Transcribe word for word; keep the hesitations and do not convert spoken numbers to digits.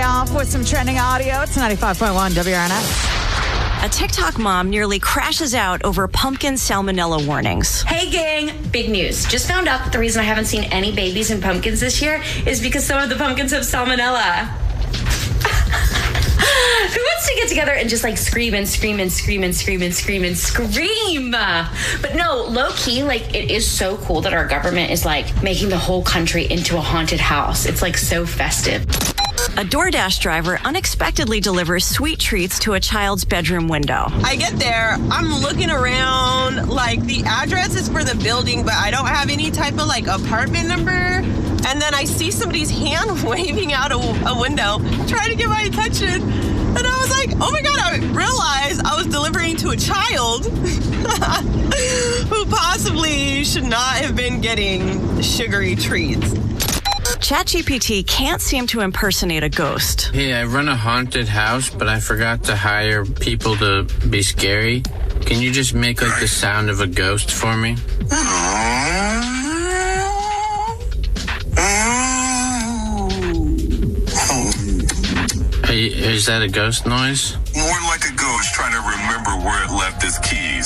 off with some trending audio. It's ninety-five point one W R N S. A TikTok mom nearly crashes out over pumpkin salmonella warnings. Hey gang, big news. Just found out that the reason I haven't seen any babies in pumpkins this year is because some of the pumpkins have salmonella. Who wants to get together and just like scream and scream and scream and scream and scream and scream? But no, low key, like it is so cool that our government is like making the whole country into a haunted house. It's like so festive. A DoorDash driver unexpectedly delivers sweet treats to a child's bedroom window. I get there, I'm looking around, like the address is for the building, but I don't have any type of like apartment number. And then I see somebody's hand waving out a, a window, trying to get my attention. And I was like, oh my God, I realized I was delivering to a child who possibly should not have been getting sugary treats. ChatGPT can't seem to impersonate a ghost. Hey, I run a haunted house, but I forgot to hire people to be scary. Can you just make like the sound of a ghost for me? Hey, is that a ghost noise? More like a ghost trying to remember where it left its keys.